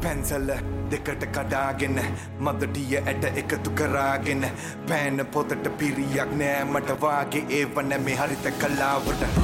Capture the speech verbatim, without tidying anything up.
පැන්සල දෙකට කඩාගෙන මදටිය ඇට එකතු කරාගෙන පෑන පොතට පිරියක් නෑ මට වාගේ ඒව නැමේ හරිත කලාවට